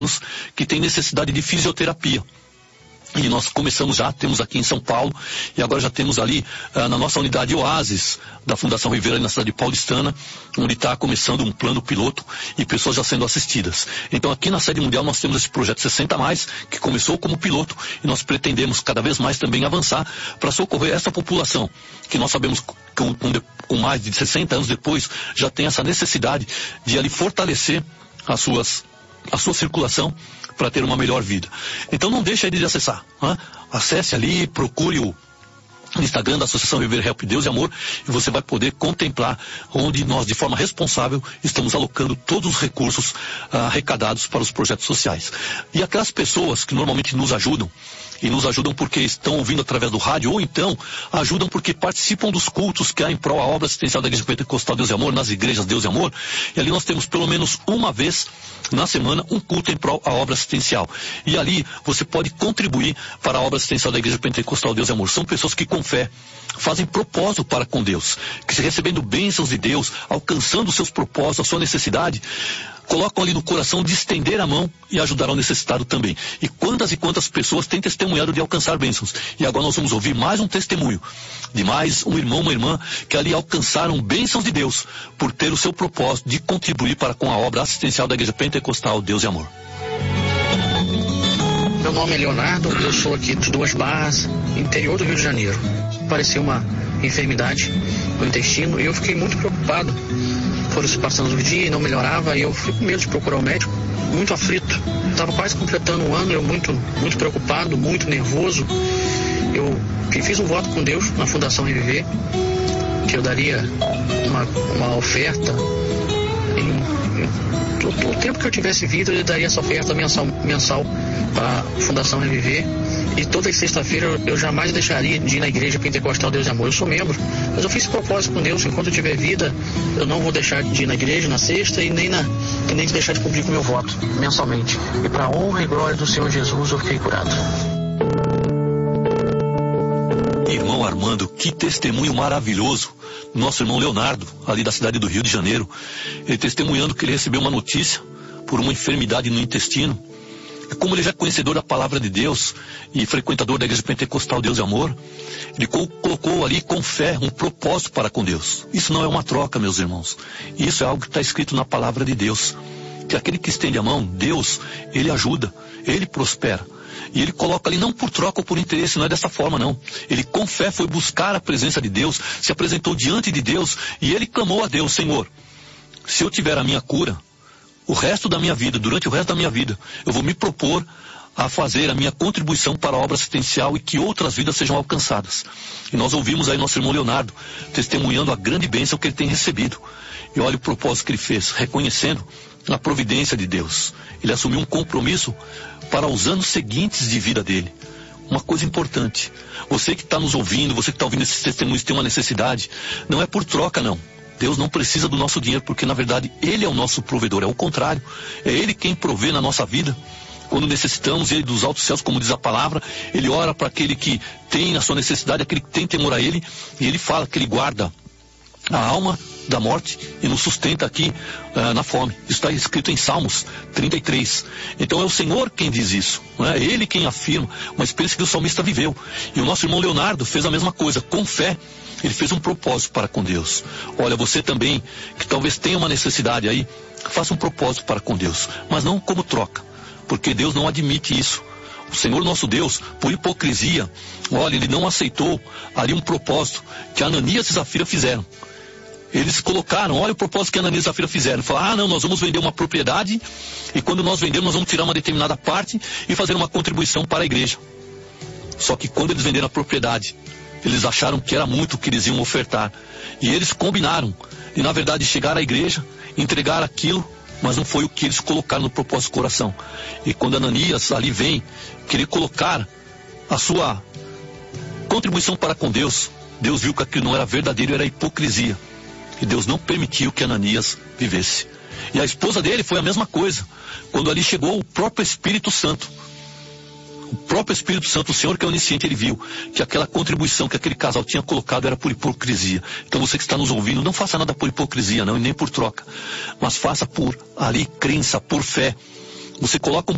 que têm necessidade de fisioterapia. E nós começamos já, temos aqui em São Paulo, e agora já temos ali na nossa unidade Oasis, da Fundação Rivera, na cidade paulistana, onde está começando um plano piloto e pessoas já sendo assistidas. Então aqui na sede mundial nós temos esse projeto 60+, que começou como piloto, e nós pretendemos cada vez mais também avançar para socorrer essa população, que nós sabemos com mais de 60 anos depois, já tem essa necessidade de ali fortalecer a sua circulação, para ter uma melhor vida. Então não deixe aí de acessar. Acesse ali, procure o Instagram da Associação Viver Help Deus e Amor, e você vai poder contemplar onde nós, de forma responsável, estamos alocando todos os recursos arrecadados para os projetos sociais. E aquelas pessoas que normalmente nos ajudam, e nos ajudam porque estão ouvindo através do rádio, ou então ajudam porque participam dos cultos que há em prol à obra assistencial da Igreja Pentecostal Deus e Amor, nas igrejas Deus e Amor, e ali nós temos pelo menos uma vez na semana um culto em prol à obra assistencial. E ali você pode contribuir para a obra assistencial da Igreja Pentecostal Deus e Amor. São pessoas que com fé fazem propósito para com Deus, que se recebendo bênçãos de Deus, alcançando os seus propósitos, a sua necessidade, colocam ali no coração de estender a mão e ajudar ao necessitado também. E quantas pessoas têm testemunhado de alcançar bênçãos. E agora nós vamos ouvir mais um testemunho de mais um irmão, uma irmã, que ali alcançaram bênçãos de Deus por ter o seu propósito de contribuir para com a obra assistencial da Igreja Pentecostal Deus e Amor. Meu nome é Leonardo, eu sou aqui de Duas Barras, interior do Rio de Janeiro. Apareceu uma enfermidade no intestino e eu fiquei muito preocupado. Foram se passando os dias e não melhorava, e eu fui com medo de procurar o médico, muito aflito. Estava quase completando um ano, eu muito preocupado, muito nervoso. Eu fiz um voto com Deus na Fundação Reviver, que eu daria uma oferta. O tempo que eu tivesse vida, eu daria essa oferta mensal para a Fundação Reviver. E toda sexta-feira eu jamais deixaria de ir na Igreja Pentecostal Deus e Amor. Eu sou membro, mas eu fiz propósito com Deus. Enquanto eu tiver vida, eu não vou deixar de ir na igreja na sexta e nem de deixar de cumprir com o meu voto mensalmente. E para a honra e glória do Senhor Jesus, eu fiquei curado. Irmão Armando, que testemunho maravilhoso. Nosso irmão Leonardo, ali da cidade do Rio de Janeiro, ele testemunhando que ele recebeu uma notícia por uma enfermidade no intestino. E como ele já é conhecedor da palavra de Deus e frequentador da Igreja Pentecostal Deus e Amor, ele colocou ali com fé um propósito para com Deus. Isso não é uma troca, meus irmãos. Isso é algo que está escrito na palavra de Deus. Que aquele que estende a mão, Deus, ele ajuda, ele prospera. E ele coloca ali não por troca ou por interesse, não é dessa forma não. Ele com fé foi buscar a presença de Deus, se apresentou diante de Deus e ele clamou a Deus: Senhor, se eu tiver a minha cura, o resto da minha vida, durante o resto da minha vida, eu vou me propor a fazer a minha contribuição para a obra assistencial e que outras vidas sejam alcançadas. E nós ouvimos aí nosso irmão Leonardo testemunhando a grande bênção que ele tem recebido. E olha o propósito que ele fez, reconhecendo a providência de Deus. Ele assumiu um compromisso para os anos seguintes de vida dele. Uma coisa importante, você que está nos ouvindo, você que está ouvindo esses testemunhos, tem uma necessidade, não é por troca não. Deus não precisa do nosso dinheiro, porque na verdade Ele é o nosso provedor, é o contrário. É Ele quem provê na nossa vida. Quando necessitamos, Ele dos altos céus, como diz a palavra, Ele ora para aquele que tem a sua necessidade, aquele que tem temor a Ele, e Ele fala que Ele guarda a alma da morte e nos sustenta aqui na fome. Isso está escrito em Salmos 33. Então é o Senhor quem diz isso, não é Ele quem afirma, uma experiência que o salmista viveu. E o nosso irmão Leonardo fez a mesma coisa, com fé. Ele fez um propósito para com Deus. Olha, você também, que talvez tenha uma necessidade aí, faça um propósito para com Deus, mas não como troca, porque Deus não admite isso. O Senhor nosso Deus, por hipocrisia, olha, Ele não aceitou ali um propósito que Ananias e Zafira fizeram. Eles colocaram, olha o propósito que Ananias e Zafira fizeram. Falaram, não, nós vamos vender uma propriedade e quando nós vendermos, nós vamos tirar uma determinada parte e fazer uma contribuição para a igreja. Só que quando eles venderam a propriedade, eles acharam que era muito o que eles iam ofertar. E eles combinaram de, na verdade, chegar à igreja, entregar aquilo, mas não foi o que eles colocaram no propósito do coração. E quando Ananias ali vem querer colocar a sua contribuição para com Deus, Deus viu que aquilo não era verdadeiro, era hipocrisia. E Deus não permitiu que Ananias vivesse. E a esposa dele foi a mesma coisa. Quando ali chegou o próprio Espírito Santo, o Senhor que é onisciente, Ele viu que aquela contribuição que aquele casal tinha colocado era por hipocrisia. Então você que está nos ouvindo, não faça nada por hipocrisia não, e nem por troca, mas faça por ali crença, por fé. Você coloca um